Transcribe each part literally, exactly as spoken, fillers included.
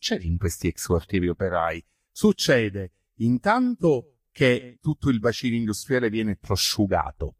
succede in questi ex quartieri operai? Succede intanto che tutto il bacino industriale viene prosciugato.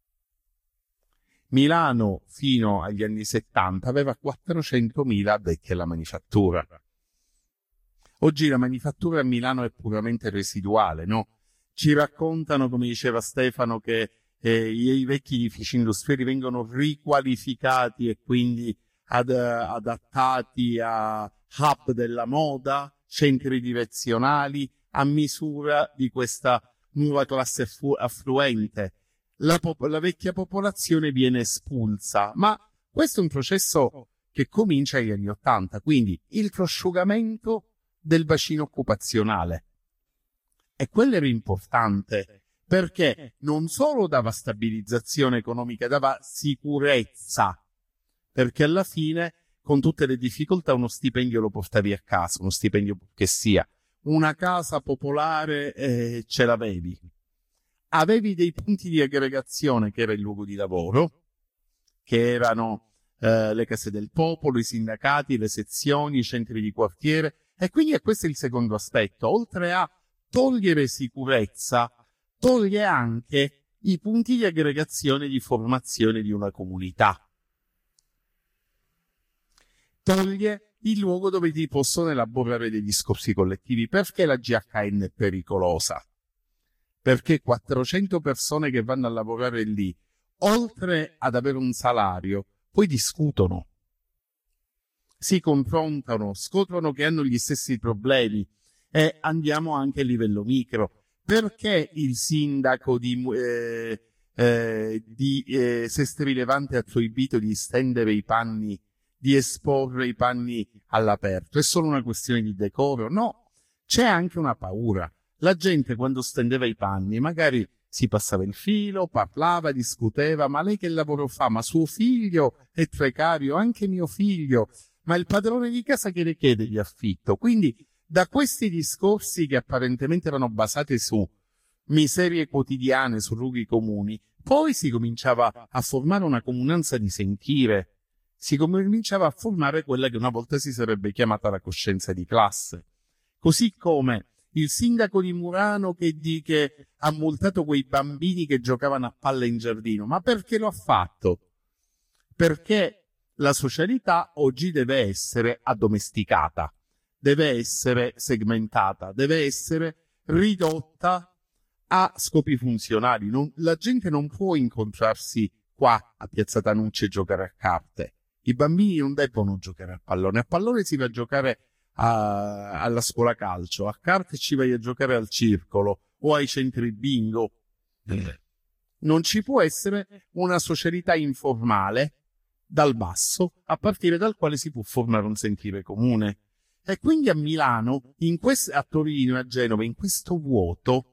Milano fino agli anni settanta aveva quattrocentomila addetti alla manifattura. Oggi la manifattura a Milano è puramente residuale, no? Ci raccontano, come diceva Stefano, che eh, i, i vecchi edifici industriali vengono riqualificati e quindi ad, adattati a hub della moda, centri direzionali, a misura di questa nuova classe afflu- affluente. La, pop- la vecchia popolazione viene espulsa, ma questo è un processo che comincia agli anni Ottanta, quindi il prosciugamento del bacino occupazionale. E quello era importante, perché non solo dava stabilizzazione economica, dava sicurezza, perché alla fine, con tutte le difficoltà, uno stipendio lo portavi a casa, uno stipendio che sia. Una casa popolare eh, ce l'avevi. Avevi dei punti di aggregazione, che era il luogo di lavoro, che erano eh, le case del popolo, i sindacati, le sezioni, i centri di quartiere, e quindi è questo il secondo aspetto. Oltre a togliere sicurezza, toglie anche i punti di aggregazione e di formazione di una comunità. Toglie il luogo dove ti possono elaborare dei discorsi collettivi. Perché la G H N è pericolosa? Perché quattrocento persone che vanno a lavorare lì, oltre ad avere un salario, poi discutono, si confrontano, scoprono che hanno gli stessi problemi, e andiamo anche a livello micro. Perché il sindaco di, eh, eh, di eh, Sestri Levante ha proibito di stendere i panni, di esporre i panni all'aperto? È solo una questione di decoro? No, c'è anche una paura. La gente, quando stendeva i panni, magari si passava il filo, parlava, discuteva: ma lei che lavoro fa? Ma suo figlio è precario, anche mio figlio, ma il padrone di casa che le chiede di affitto. Quindi da questi discorsi, che apparentemente erano basati su miserie quotidiane, su rughi comuni, poi si cominciava a formare una comunanza di sentire, si cominciava a formare quella che una volta si sarebbe chiamata la coscienza di classe. Così come il sindaco di Murano che, di, che ha multato quei bambini che giocavano a palla in giardino. Ma perché lo ha fatto? Perché la socialità oggi deve essere addomesticata, deve essere segmentata, deve essere ridotta a scopi funzionali. Non, la gente non può incontrarsi qua a Piazza Tanucci e giocare a carte. I bambini non debbono giocare a pallone. A pallone si va a giocare a, alla scuola calcio, a carte ci vai a giocare al circolo o ai centri bingo. Non ci può essere una socialità informale dal basso, a partire dal quale si può formare un sentire comune. E quindi a Milano, in quest- a Torino e a Genova, in questo vuoto,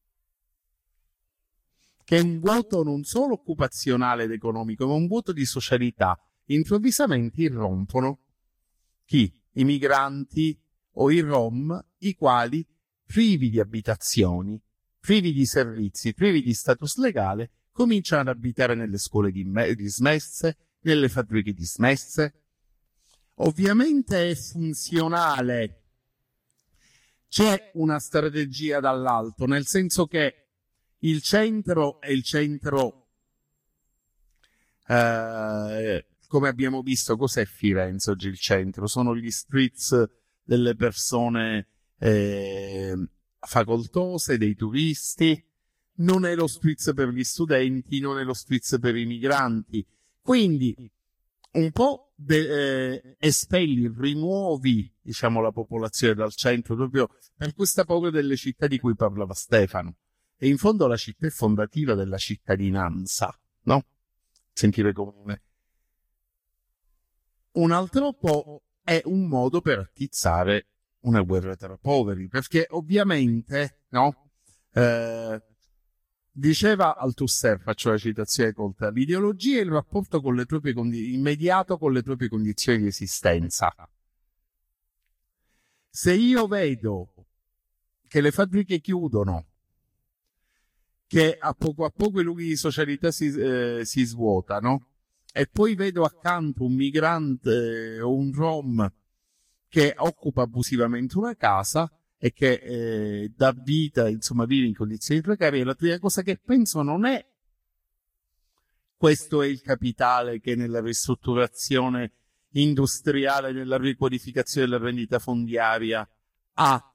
che è un vuoto non solo occupazionale ed economico, ma un vuoto di socialità, improvvisamente irrompono chi? I migranti o i Rom, i quali, privi di abitazioni, privi di servizi, privi di status legale, cominciano ad abitare nelle scuole dismesse, nelle fabbriche dismesse. Ovviamente è funzionale, c'è una strategia dall'alto, nel senso che il centro è il centro, eh, come abbiamo visto. Cos'è Firenze oggi il centro? Sono gli streets delle persone eh, facoltose, dei turisti, non è lo streets per gli studenti, non è lo streets per i migranti. Quindi un po' de- eh, espelli, rimuovi, diciamo, la popolazione dal centro, proprio per questa paura delle città di cui parlava Stefano. E in fondo la città è fondativa della cittadinanza, no? Sentire comune. Un altro po' è un modo per attizzare una guerra tra poveri, perché ovviamente, no? Eh, diceva Althusser, faccio la citazione colta, l'ideologia è il rapporto con le proprie condi- immediato con le proprie condizioni di esistenza. Se io vedo che le fabbriche chiudono, che a poco a poco i luoghi di socialità si, eh, si svuotano, e poi vedo accanto un migrante o un rom che occupa abusivamente una casa e che eh, dà vita, insomma, vive in condizioni precarie. La prima cosa che penso non è questo è il capitale che nella ristrutturazione industriale, nella riqualificazione della rendita fondiaria ha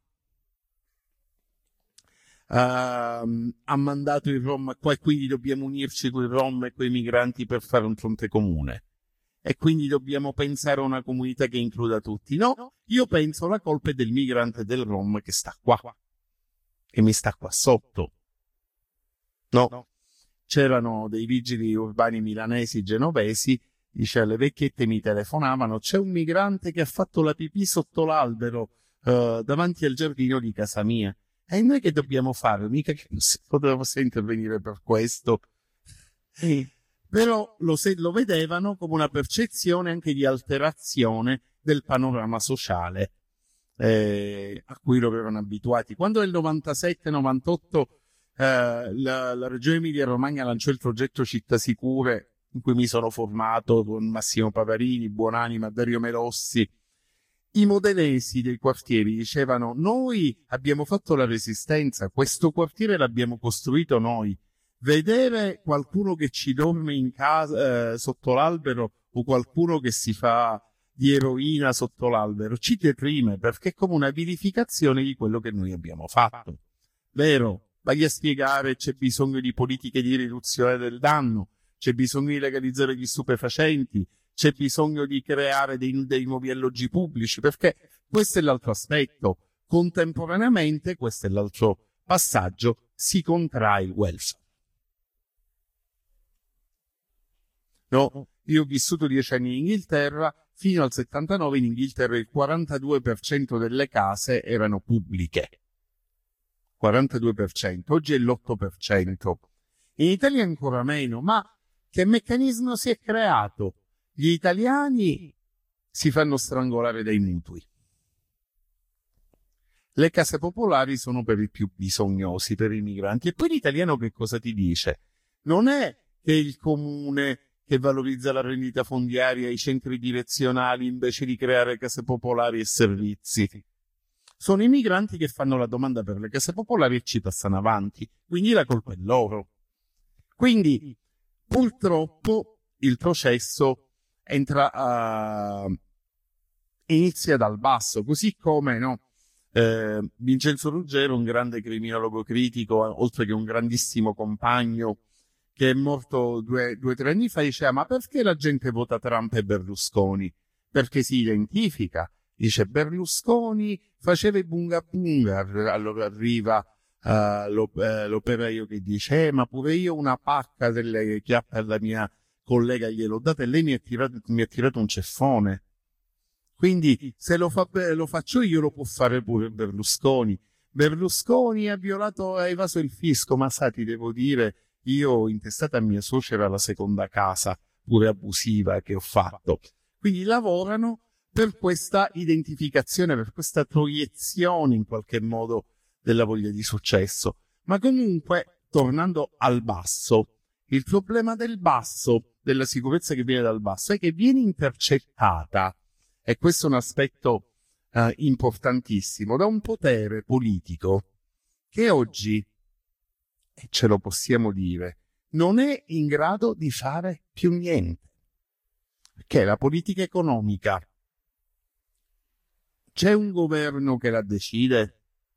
Uh, ha mandato i Rom qua e quindi dobbiamo unirci con i Rom e con i migranti per fare un fronte comune e quindi dobbiamo pensare a una comunità che includa tutti. No, io penso la colpa è del migrante del Rom che sta qua, che mi sta qua sotto. No, c'erano dei vigili urbani milanesi, genovesi, dice le vecchiette mi telefonavano, c'è un migrante che ha fatto la pipì sotto l'albero uh, davanti al giardino di casa mia. E noi che dobbiamo fare? Mica che potevamo intervenire per questo. Eh, però lo, se, lo vedevano come una percezione anche di alterazione del panorama sociale eh, a cui loro erano abituati. Quando nel novantasette novantotto eh, la, la Regione Emilia-Romagna lanciò il progetto Città Sicure, in cui mi sono formato con Massimo Pavarini, Buonanima, Dario Melossi, i modenesi dei quartieri dicevano noi abbiamo fatto la resistenza, questo quartiere l'abbiamo costruito noi. Vedere qualcuno che ci dorme in casa eh, sotto l'albero o qualcuno che si fa di eroina sotto l'albero ci deprime perché è come una vilificazione di quello che noi abbiamo fatto. Vero? Vai a spiegare c'è bisogno di politiche di riduzione del danno, c'è bisogno di legalizzare gli stupefacenti, c'è bisogno di creare dei, dei nuovi alloggi pubblici, perché questo è l'altro aspetto. Contemporaneamente, questo è l'altro passaggio, si contrae il welfare. No, io ho vissuto dieci anni in Inghilterra, fino al settantanove in Inghilterra il quarantadue per cento delle case erano pubbliche. quarantadue per cento, oggi è l'otto per cento. In Italia ancora meno, ma che meccanismo si è creato? Gli italiani si fanno strangolare dai mutui. Le case popolari sono per i più bisognosi, per i migranti. E poi l'italiano che cosa ti dice? Non è che il comune che valorizza la rendita fondiaria e i centri direzionali invece di creare case popolari e servizi. Sono i migranti che fanno la domanda per le case popolari e ci passano avanti. Quindi la colpa è loro. Quindi, purtroppo, il processo entra uh, inizia dal basso, così come no eh, Vincenzo Ruggero, un grande criminologo critico, oltre che un grandissimo compagno che è morto due o tre anni fa, diceva ma perché la gente vota Trump e Berlusconi? Perché si identifica, dice Berlusconi faceva i bunga bunga, allora arriva uh, l'op- uh, l'operaio che dice eh, ma pure io una pacca delle chiappe alla mia collega gliel'ho data e lei mi ha tirato, mi ha tirato un ceffone. Quindi se lo, fa, lo faccio io lo può fare pure Berlusconi. Berlusconi ha violato, ha evaso il fisco, ma sa ti devo dire, io ho intestato a mia suocera la seconda casa, pure abusiva, che ho fatto. Quindi lavorano per questa identificazione, per questa proiezione in qualche modo della voglia di successo. Ma comunque, tornando al basso, il problema del basso, della sicurezza che viene dal basso, è che viene intercettata, e questo è un aspetto uh, importantissimo, da un potere politico che oggi, e ce lo possiamo dire, non è in grado di fare più niente. Perché la politica economica, c'è un governo che la decide?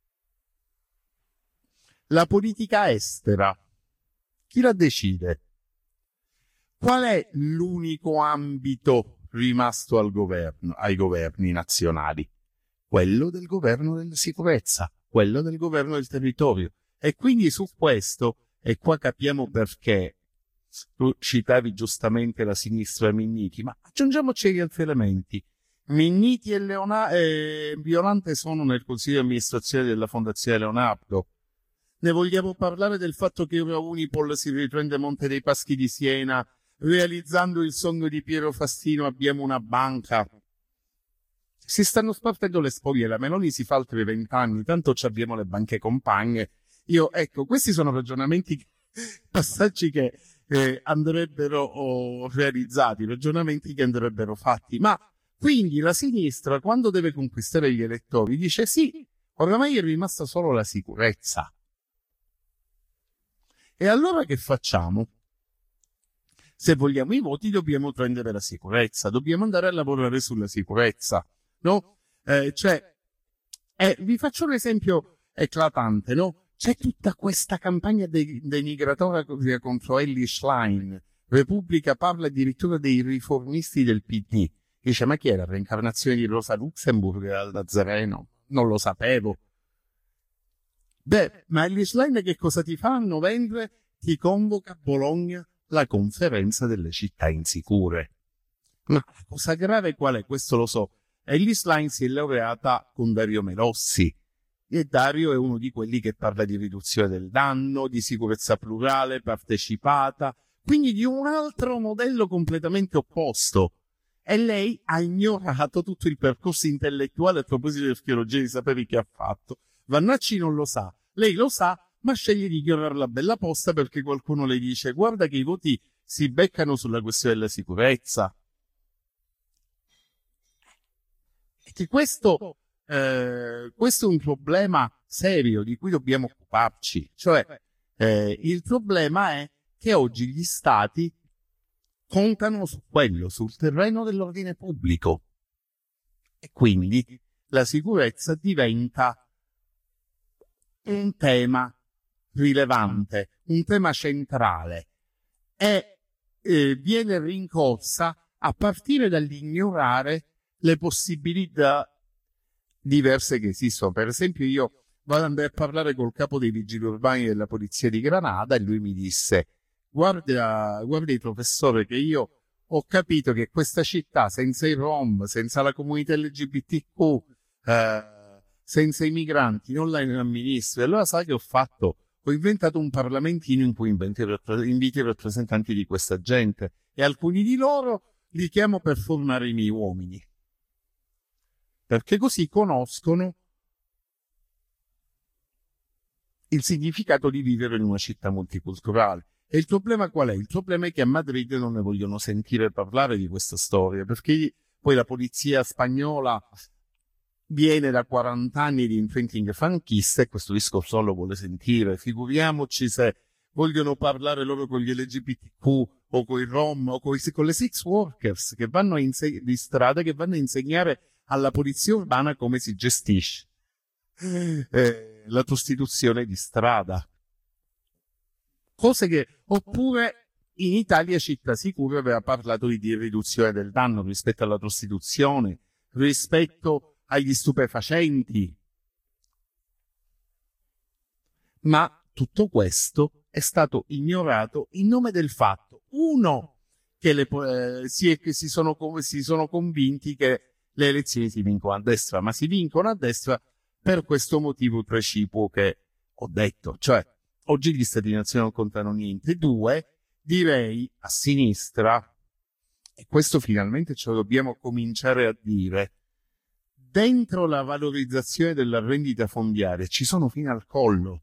La politica estera, chi la decide? Qual è l'unico ambito rimasto al governo, ai governi nazionali? Quello del governo della sicurezza, quello del governo del territorio. E quindi su questo, e qua capiamo perché, tu citavi giustamente la sinistra Minniti, ma aggiungiamoci gli altri elementi. Minniti e, Leona- e Violante sono nel consiglio di amministrazione della Fondazione Leonardo. Ne vogliamo parlare del fatto che ora Unipol si riprende Monte dei Paschi di Siena, realizzando il sogno di Piero Fassino, abbiamo una banca. Si stanno spartendo le spoglie, la Meloni si fa altri vent'anni, tanto ci abbiamo le banche compagne. Io, ecco, questi sono ragionamenti, passaggi che eh, andrebbero oh, realizzati, ragionamenti che andrebbero fatti, ma Quindi la sinistra, quando deve conquistare gli elettori, dice sì, oramai è rimasta solo la sicurezza. E allora che facciamo? Se vogliamo i voti dobbiamo prendere la sicurezza, dobbiamo andare a lavorare sulla sicurezza, no? Eh, cioè, eh, vi faccio un esempio eclatante, no? C'è tutta questa campagna de- denigratoria contro Elly Schlein. Repubblica parla addirittura dei riformisti del P D. Dice, ma chi è la reincarnazione di Rosa Luxemburg al Nazareno? Non lo sapevo. Beh, ma Elly Schlein che cosa ti fa a novembre? Ti convoca a Bologna la conferenza delle città insicure. Ma la cosa grave qual è? Questo lo so. Elly Schlein si è laureata con Dario Melossi. E Dario è uno di quelli che parla di riduzione del danno, di sicurezza plurale, partecipata, quindi di un altro modello completamente opposto. E lei ha ignorato tutto il percorso intellettuale a proposito dell'archeologia di saperi che ha fatto. Vannacci non lo sa, lei lo sa, ma sceglie di ignorare la bella posta perché qualcuno le dice guarda che i voti si beccano sulla questione della sicurezza. E che questo, eh, questo è un problema serio di cui dobbiamo occuparci. Cioè, eh, il problema è che oggi gli stati contano su quello, sul terreno dell'ordine pubblico. E quindi la sicurezza diventa un tema rilevante, un tema centrale e eh, viene rincorsa a partire dall'ignorare le possibilità diverse che esistono. Per esempio io vado andare a parlare col capo dei vigili urbani della polizia di Granada e lui mi disse guarda, guardi professore che io ho capito che questa città senza i Rom, senza la comunità L G B T Q, eh, senza i migranti non la amministro. E allora sai che ho fatto? Ho inventato un parlamentino in cui invito i rappresentanti di questa gente e alcuni di loro li chiamo per formare i miei uomini. Perché così conoscono il significato di vivere in una città multiculturale. E il problema qual è? Il problema è che a Madrid non ne vogliono sentire parlare di questa storia, perché poi la polizia spagnola viene da quaranta anni di imprinting franchista e questo discorso non lo vuole sentire. Figuriamoci se vogliono parlare loro con gli L G B T Q o con i Rom o con, i, con le sex workers che vanno a inse- di strada che vanno a insegnare alla polizia urbana come si gestisce eh, la prostituzione di strada. Cose che, oppure in Italia Città Sicura aveva parlato di, di riduzione del danno rispetto alla prostituzione, rispetto agli stupefacenti. Ma tutto questo è stato ignorato in nome del fatto, uno, che, le, eh, si, è, che si, sono, si sono convinti che le elezioni si vincono a destra, ma si vincono a destra per questo motivo precipuo che ho detto, cioè oggi gli stati nazionali non contano niente. Due, direi a sinistra, e questo finalmente ce lo dobbiamo cominciare a dire, dentro la valorizzazione della rendita fondiaria ci sono fino al collo.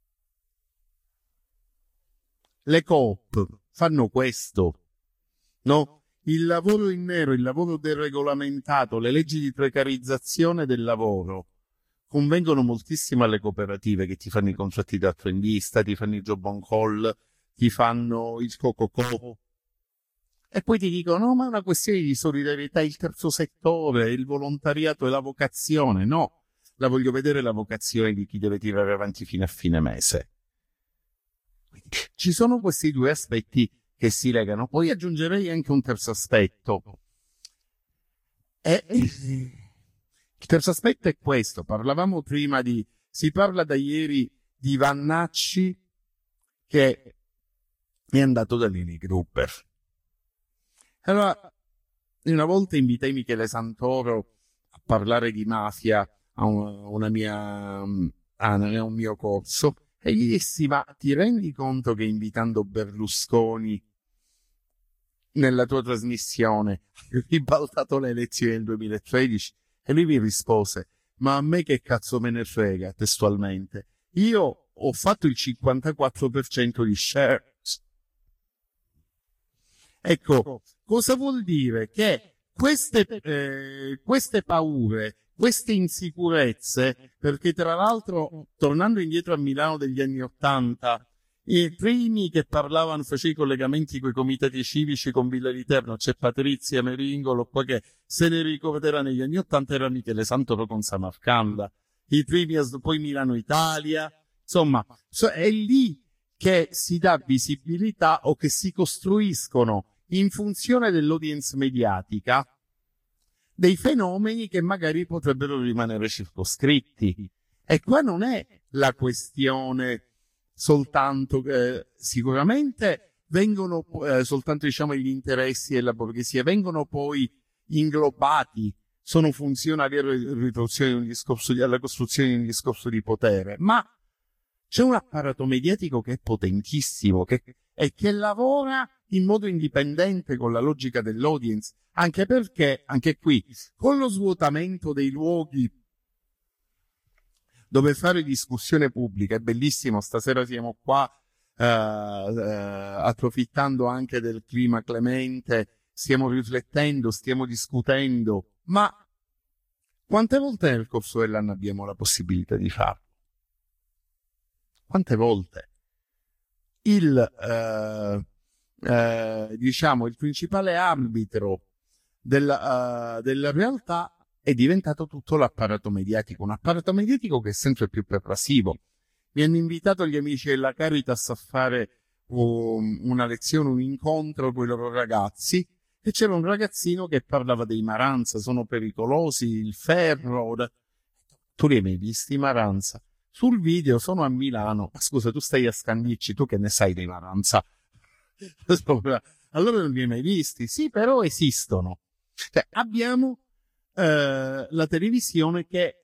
Le coop fanno questo, no? Il lavoro in nero, il lavoro deregolamentato, le leggi di precarizzazione del lavoro convengono moltissimo alle cooperative che ti fanno i contratti da apprendista, ti fanno il job on call, ti fanno il co-co-co. E poi ti dicono, no, ma è una questione di solidarietà, il terzo settore, il volontariato e la vocazione. No, la voglio vedere la vocazione di chi deve tirare avanti fino a fine mese. Quindi, ci sono questi due aspetti che si legano. Poi aggiungerei anche un terzo aspetto. E il terzo aspetto è questo. Parlavamo prima di... Si parla da ieri di Vannacci che è andato da Lini Grupper. Allora, una volta invitai Michele Santoro a parlare di mafia a una, una mia, a un mio corso e gli dissi, ma ti rendi conto che invitando Berlusconi nella tua trasmissione hai ribaltato le elezioni del duemilatredici? E lui mi rispose, ma a me che cazzo me ne frega, testualmente. Io ho fatto il cinquantaquattro per cento di shares. Ecco, cosa vuol dire? Che queste, eh, queste paure, queste insicurezze, perché tra l'altro, tornando indietro a Milano degli anni Ottanta, i primi che parlavano, facevo i collegamenti con i comitati civici con Villa Viterbo, c'è Patrizia Meringolo qua che se ne ricorderà, negli anni Ottanta era Michele Santoro con Samarcanda, i primi, poi Milano Italia, insomma, è lì che si dà visibilità o che si costruiscono in funzione dell'audience mediatica dei fenomeni che magari potrebbero rimanere circoscritti. E qua non è la questione soltanto che sicuramente vengono eh, soltanto diciamo gli interessi della borghesia, vengono poi inglobati, sono funzionali alla riproduzione di un discorso di, alla costruzione di un discorso di potere, ma c'è un apparato mediatico che è potentissimo che, e che lavora in modo indipendente con la logica dell'audience, anche perché, anche qui, con lo svuotamento dei luoghi dove fare discussione pubblica, è bellissimo, stasera siamo qua eh, eh, approfittando anche del clima clemente, stiamo riflettendo, stiamo discutendo, ma quante volte nel corso dell'anno abbiamo la possibilità di farlo? Quante volte? Il, eh, eh, diciamo, il principale arbitro della, uh, della realtà è diventato tutto l'apparato mediatico, un apparato mediatico che è sempre più pervasivo. Mi hanno invitato gli amici della Caritas a fare um, una lezione, un incontro con i loro ragazzi, e c'era un ragazzino che parlava dei Maranza, sono pericolosi, il ferro. Tu li hai mai visti i Maranza? Sul video sono a Milano. Ma scusa, tu stai a Scandicci, tu che ne sai dei Maranza? Allora non li hai mai visti? Sì, però esistono. Cioè, abbiamo eh, la televisione che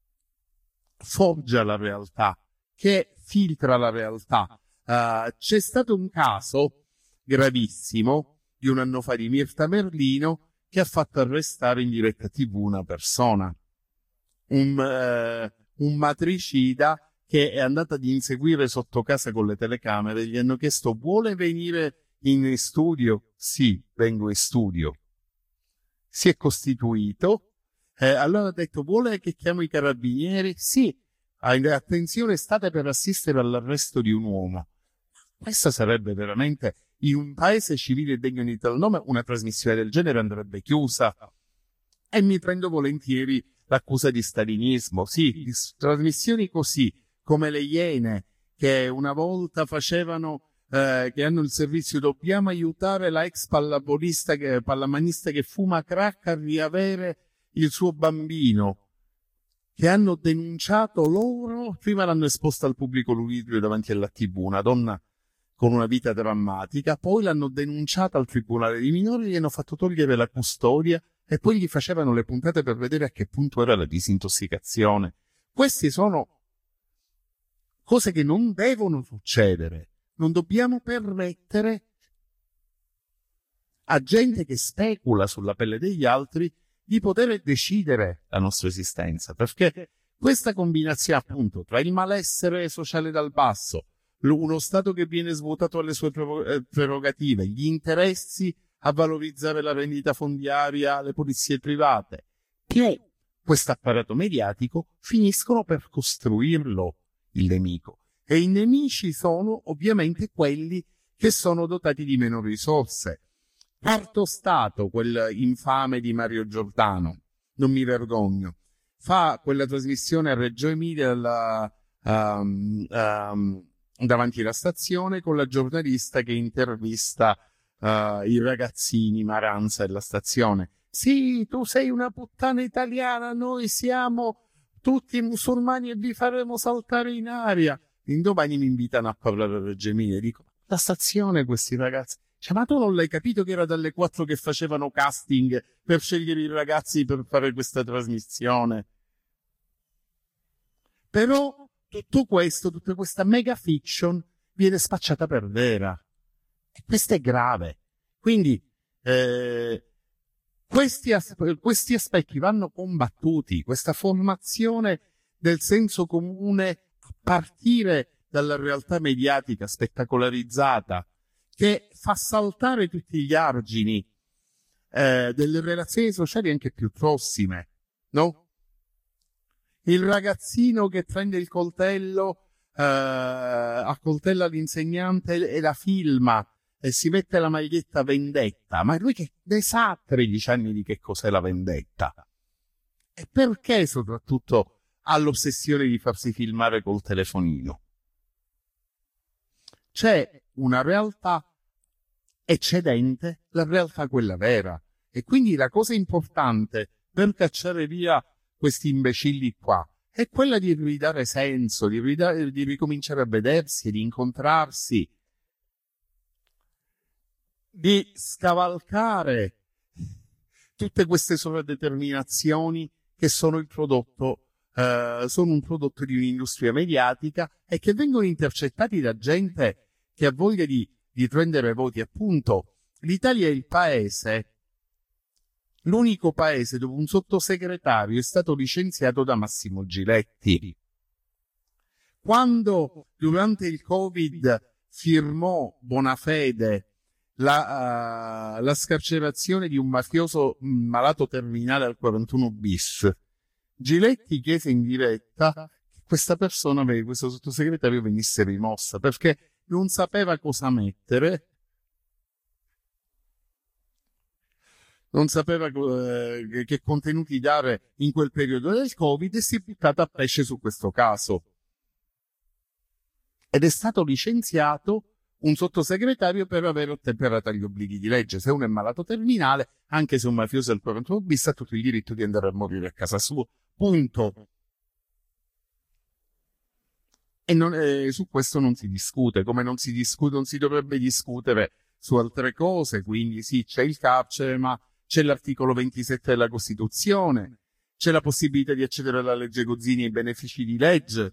forgia la realtà, che filtra la realtà. Uh, c'è stato un caso gravissimo di un anno fa di Mirta Merlino che ha fatto arrestare in diretta tivù una persona, un, uh, un matricida che è andata ad inseguire sotto casa con le telecamere. Gli hanno chiesto: vuole venire in studio? Sì, vengo in studio. Si è costituito, eh, allora ha detto: vuole che chiamo i carabinieri? Sì. Attenzione, state per assistere all'arresto di un uomo. Questa sarebbe veramente, in un paese civile e degno di tal nome, una trasmissione del genere andrebbe chiusa. E mi prendo volentieri l'accusa di stalinismo. Sì, trasmissioni così, come le Iene, che una volta facevano, eh, che hanno il servizio: dobbiamo aiutare la ex pallavolista, che, pallamanista che fuma crack a riavere il suo bambino, che hanno denunciato loro, prima l'hanno esposta al pubblico ludibrio davanti alla tivù, una donna con una vita drammatica, poi l'hanno denunciata al tribunale dei minori, gli hanno fatto togliere la custodia e poi gli facevano le puntate per vedere a che punto era la disintossicazione. Queste sono cose che non devono succedere. Non dobbiamo permettere a gente che specula sulla pelle degli altri di poter decidere la nostra esistenza, perché questa combinazione appunto tra il malessere sociale dal basso, uno Stato che viene svuotato alle sue prerogative, gli interessi a valorizzare la rendita fondiaria, le polizie private, più questo apparato mediatico, finiscono per costruirlo il nemico. E i nemici sono ovviamente quelli che sono dotati di meno risorse. Quarto Stato, quel infame di Mario Giordano, non mi vergogno, fa quella trasmissione a Reggio Emilia alla, um, um, davanti alla stazione, con la giornalista che intervista uh, i ragazzini Maranza della stazione. Sì, tu sei una puttana italiana, noi siamo tutti musulmani e vi faremo saltare in aria. Indomani mi invitano a parlare a Reggio Emilia e dico: la stazione, questi ragazzi. Cioè, ma tu non l'hai capito che era dalle quattro che facevano casting per scegliere i ragazzi per fare questa trasmissione? Però tutto questo, tutta questa mega fiction viene spacciata per vera. E questo è grave. Quindi eh, questi, as- questi aspetti vanno combattuti, questa formazione del senso comune a partire dalla realtà mediatica spettacolarizzata, che fa saltare tutti gli argini eh, delle relazioni sociali anche più prossime, no? Il ragazzino che prende il coltello, eh, accoltella l'insegnante e la filma e si mette la maglietta vendetta, ma lui che ne sa a tredici anni di che cos'è la vendetta? E perché soprattutto ha l'ossessione di farsi filmare col telefonino? C'è una realtà eccedente, la realtà quella vera. E quindi la cosa importante per cacciare via questi imbecilli qua è quella di ridare senso, di, ridare, di ricominciare a vedersi, di incontrarsi, di scavalcare tutte queste sovradeterminazioni che sono il prodotto, eh, sono un prodotto di un'industria mediatica e che vengono intercettati da gente che ha voglia di, di prendere voti. Appunto, l'Italia è il paese, l'unico paese dove un sottosegretario è stato licenziato da Massimo Giletti. Quando durante il Covid firmò Bonafede la, uh, la scarcerazione di un mafioso malato terminale al quarantuno bis, Giletti chiese in diretta che questa persona, questo sottosegretario, venisse rimossa perché non sapeva cosa mettere, non sapeva eh, che contenuti dare in quel periodo del Covid e si è buttata a pesce su questo caso. Ed è stato licenziato un sottosegretario per aver ottemperato agli obblighi di legge. Se uno è malato terminale, anche se un mafioso è al quarantuno bis, ha tutto il diritto di andare a morire a casa sua. Punto. E non, eh, su questo non si discute, come non si discute, non si dovrebbe discutere su altre cose. Quindi sì, c'è il carcere, ma c'è l'articolo ventisette della Costituzione, c'è la possibilità di accedere alla legge Gozzini e ai benefici di legge.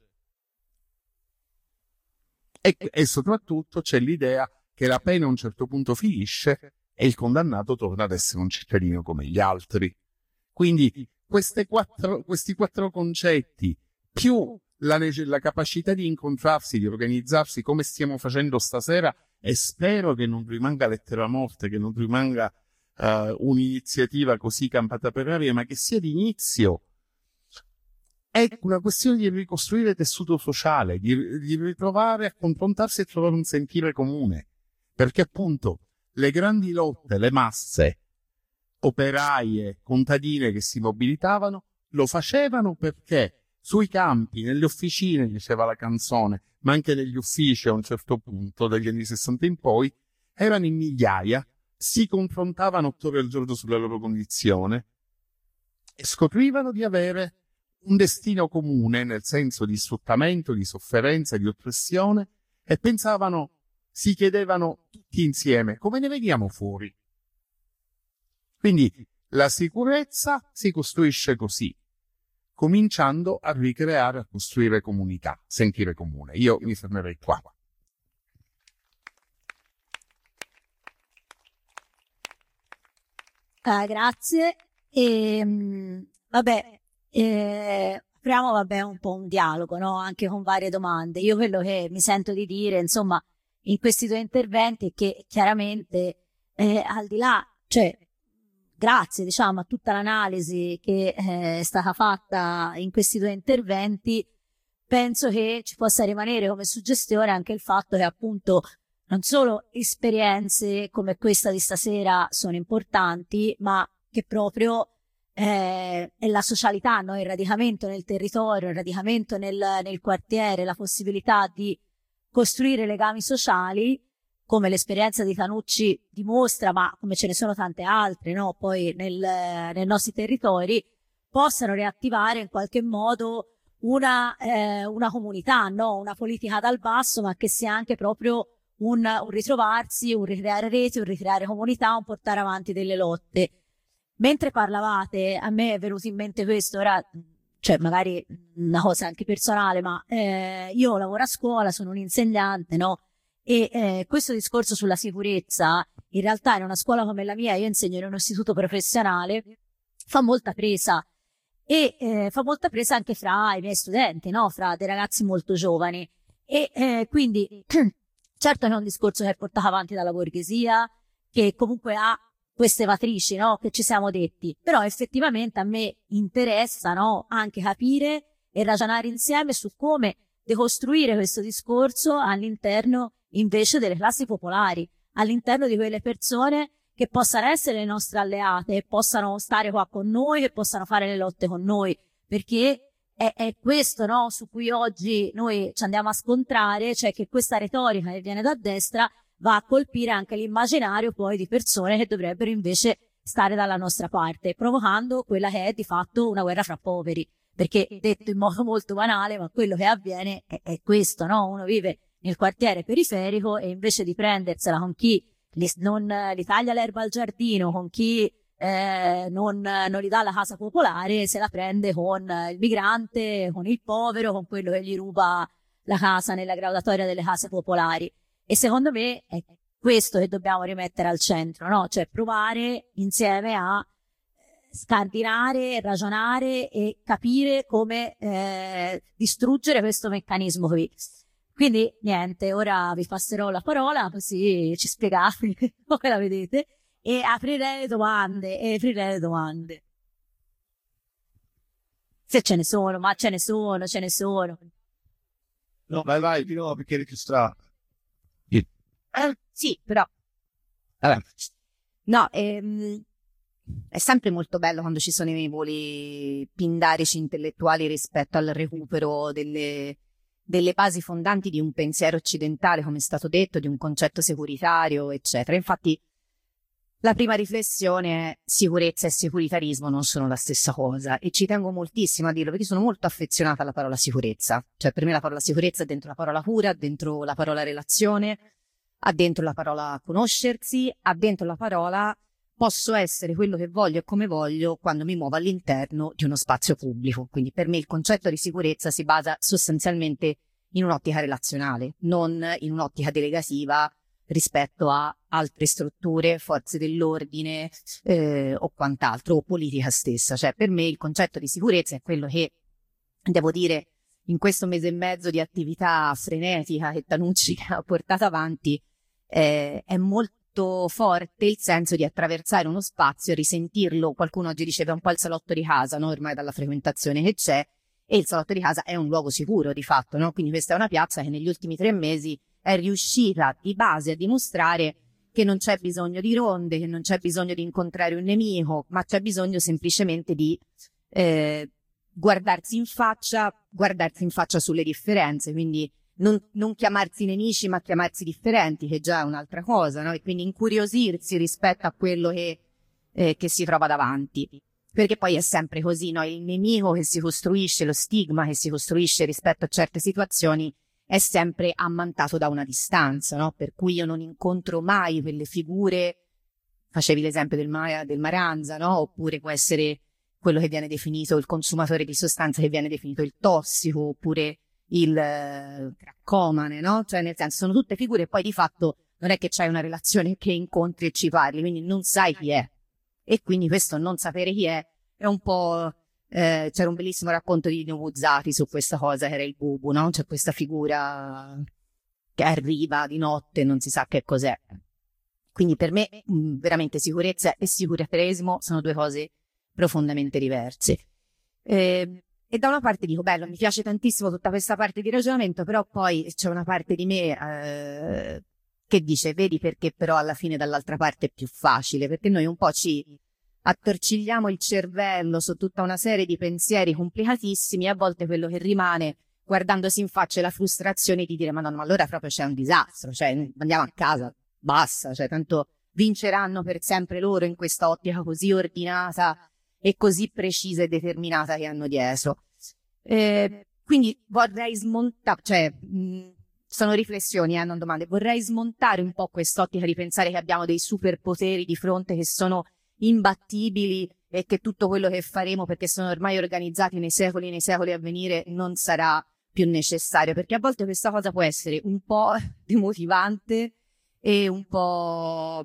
E, e soprattutto c'è l'idea che la pena a un certo punto finisce e il condannato torna ad essere un cittadino come gli altri. Quindi queste quattro, questi quattro concetti, più la, la capacità di incontrarsi, di organizzarsi come stiamo facendo stasera, e spero che non rimanga lettera morte, che non rimanga uh, un'iniziativa così campata per aria, ma che sia d'inizio. È una questione di ricostruire tessuto sociale, di, di ritrovare a confrontarsi e trovare un sentire comune. Perché appunto le grandi lotte, le masse operaie, contadine che si mobilitavano, lo facevano perché sui campi, nelle officine, diceva la canzone, ma anche negli uffici a un certo punto, dagli anni sessanta in poi, erano in migliaia, si confrontavano otto ore al giorno sulla loro condizione e scoprivano di avere un destino comune, nel senso di sfruttamento, di sofferenza, di oppressione, e pensavano, si chiedevano tutti insieme, come ne veniamo fuori? Quindi la sicurezza si costruisce così, cominciando a ricreare, a costruire comunità, sentire comune. Io mi fermerei qua. Ah, grazie. E, mh, vabbè, eh, apriamo vabbè, un po' un dialogo, no? Anche con varie domande. Io quello che mi sento di dire, insomma, in questi due interventi è che chiaramente eh, al di là, cioè, grazie diciamo a tutta l'analisi che eh, è stata fatta in questi due interventi, penso che ci possa rimanere come suggestione anche il fatto che appunto non solo esperienze come questa di stasera sono importanti, ma che proprio eh, è la socialità, no? Il radicamento nel territorio, il radicamento nel, nel quartiere, la possibilità di costruire legami sociali, come l'esperienza di Tanucci dimostra, ma come ce ne sono tante altre, no? Poi nel, nei nostri territori, possano riattivare in qualche modo una, eh, una comunità, no? Una politica dal basso, ma che sia anche proprio un, un ritrovarsi, un ricreare reti, un ricreare comunità, un portare avanti delle lotte. Mentre parlavate, a me è venuto in mente questo, ora, cioè magari una cosa anche personale, ma eh, io lavoro a scuola, sono un insegnante, no? E eh, questo discorso sulla sicurezza, in realtà in una scuola come la mia, io insegno in un istituto professionale, fa molta presa. E eh, fa molta presa anche fra i miei studenti, no? Fra dei ragazzi molto giovani. E eh, quindi, certo che è un discorso che è portato avanti dalla borghesia, che comunque ha queste matrici, no? Che ci siamo detti. Però effettivamente a me interessa, no? Anche capire e ragionare insieme su come decostruire questo discorso all'interno invece delle classi popolari, all'interno di quelle persone che possano essere le nostre alleate, che possano stare qua con noi, che possano fare le lotte con noi, perché è, è questo, no? Su cui oggi noi ci andiamo a scontrare, cioè che questa retorica che viene da destra va a colpire anche l'immaginario poi di persone che dovrebbero invece stare dalla nostra parte, provocando quella che è di fatto una guerra fra poveri. Perché, detto in modo molto banale, ma quello che avviene è, è questo, no? Uno vive nel quartiere periferico e invece di prendersela con chi li, non gli taglia l'erba al giardino, con chi eh, non, non gli dà la casa popolare, se la prende con il migrante, con il povero, con quello che gli ruba la casa nella graduatoria delle case popolari. E secondo me è questo che dobbiamo rimettere al centro, no? Cioè provare insieme a scardinare, ragionare e capire come eh, distruggere questo meccanismo qui. Quindi niente, ora vi passerò la parola così ci spiegate come la vedete e aprirei le domande e aprirei le domande. Se ce ne sono, ma ce ne sono, ce ne sono. No, vai, vai, di nuovo perché registrare. Eh, sì, però. Vabbè. No, ehm, è sempre molto bello quando ci sono i voli pindarici intellettuali rispetto al recupero delle, delle basi fondanti di un pensiero occidentale, come è stato detto, di un concetto securitario, eccetera. Infatti, la prima riflessione è sicurezza e securitarismo non sono la stessa cosa e ci tengo moltissimo a dirlo perché sono molto affezionata alla parola sicurezza. Cioè, per me la parola sicurezza è dentro la parola cura, dentro la parola relazione, ha dentro la parola conoscersi, ha dentro la parola posso essere quello che voglio e come voglio quando mi muovo all'interno di uno spazio pubblico. Quindi per me il concetto di sicurezza si basa sostanzialmente in un'ottica relazionale, non in un'ottica delegativa rispetto a altre strutture, forze dell'ordine eh, o quant'altro, o politica stessa. Cioè per me il concetto di sicurezza è quello che, devo dire, in questo mese e mezzo di attività frenetica che Tanucci ha portato avanti, eh, è molto forte il senso di attraversare uno spazio, risentirlo. Qualcuno oggi diceva un po' il salotto di casa, no? Ormai dalla frequentazione che c'è, e il salotto di casa è un luogo sicuro di fatto, no? Quindi questa è una piazza che negli ultimi tre mesi è riuscita di base a dimostrare che non c'è bisogno di ronde, che non c'è bisogno di incontrare un nemico, ma c'è bisogno semplicemente di eh, guardarsi in faccia, guardarsi in faccia sulle differenze, quindi non, non chiamarsi nemici ma chiamarsi differenti, che già è un'altra cosa, no? E quindi incuriosirsi rispetto a quello che, eh, che si trova davanti, perché poi è sempre così, no? Il nemico che si costruisce, lo stigma che si costruisce rispetto a certe situazioni è sempre ammantato da una distanza, no? Per cui io non incontro mai quelle figure, facevi l'esempio del, Ma- del Maranza, no? Oppure può essere quello che viene definito il consumatore di sostanze, che viene definito il tossico, oppure il eh, craccomane, no? Cioè nel senso sono tutte figure e poi di fatto non è che c'hai una relazione che incontri e ci parli, quindi non sai chi è. E quindi questo non sapere chi è è un po'... Eh, c'era un bellissimo racconto di Nino Buzzati su questa cosa, che era il bubu, no? C'è questa figura che arriva di notte e non si sa che cos'è. Quindi per me mh, veramente sicurezza e sicurezzaismo sono due cose profondamente diverse. Eh, e da una parte dico, bello, mi piace tantissimo tutta questa parte di ragionamento, però poi c'è una parte di me eh, che dice, vedi perché però alla fine dall'altra parte è più facile, perché noi un po' ci attorcigliamo il cervello su tutta una serie di pensieri complicatissimi e a volte quello che rimane guardandosi in faccia è la frustrazione di dire, ma no, ma allora proprio c'è un disastro, cioè andiamo a casa, basta, cioè tanto vinceranno per sempre loro in questa ottica così ordinata e così precisa e determinata che hanno dietro. Eh, quindi vorrei smontare, cioè mh, sono riflessioni, eh, non domande, vorrei smontare un po' quest'ottica di pensare che abbiamo dei superpoteri di fronte che sono imbattibili e che tutto quello che faremo, perché sono ormai organizzati nei secoli e nei secoli a venire, non sarà più necessario, perché a volte questa cosa può essere un po' demotivante e un po'